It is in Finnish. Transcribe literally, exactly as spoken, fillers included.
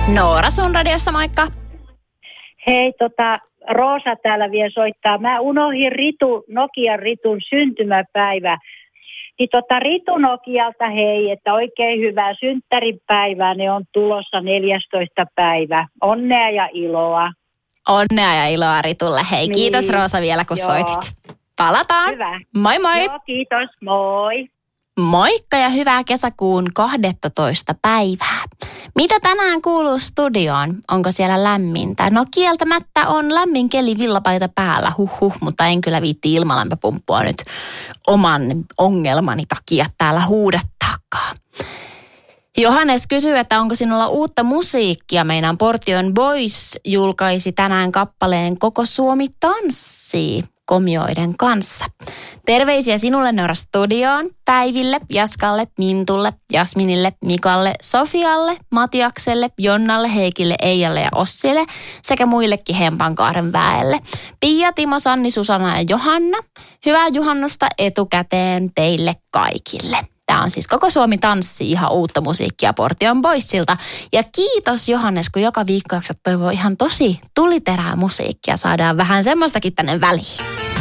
Noora sun radiossa, moikka. Hei, tota, Roosa täällä vielä soittaa. Mä unohdin Ritu, Nokian Ritun syntymäpäivä. Niin tota Ritu Nokialta hei, että oikein hyvää synttäripäivää. Ne on tulossa neljästoista päivä. Onnea ja iloa. Onnea ja iloa Ritulle. Hei, niin. Kiitos Roosa vielä, kun Joo. soitit. Palataan. Hyvä. Moi moi. Joo, kiitos. Moi. Moikka ja hyvää kesäkuun kahdentatoista päivää. Mitä tänään kuuluu studioon? Onko siellä lämmintä? No kieltämättä on lämmin keli, villapaita päällä, huhhuh, mutta en kyllä viitti ilmalämpöpumppua nyt oman ongelmani takia täällä huudattaakaan. Johannes kysyy, että onko sinulla uutta musiikkia. Meinaan Portion Boys julkaisi tänään kappaleen Koko Suomi tanssii komioiden kanssa. Terveisiä sinulle Noora studioon, Päiville, Jaskalle, Mintulle, Jasminille, Mikalle, Sofialle, Matiakselle, Jonnalle, Heikille, Eijalle ja Ossille sekä muillekin Hempankaaren väelle. Pia, Timo, Sanni, Susanna ja Johanna. Hyvää juhannusta etukäteen teille kaikille. Tämä on siis Koko Suomi tanssii, ihan uutta musiikkia Portion Boysilta. Ja kiitos Johannes, kun joka viikko jaksat toivoo ihan tosi tuliterää musiikkia. Saadaan vähän semmoistakin tänne väliin.